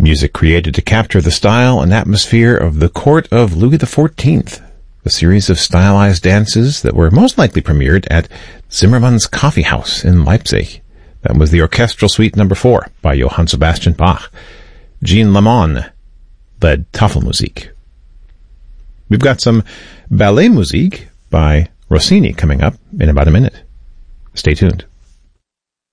Music created to capture the style and atmosphere of the court of Louis XIV, a series of stylized dances that were most likely premiered at Zimmermann's Coffee House in Leipzig. That was the Orchestral Suite No. 4 by Johann Sebastian Bach. Jean Lamon led Tafelmusik. We've got some ballet musique by Rossini coming up in about a minute. Stay tuned.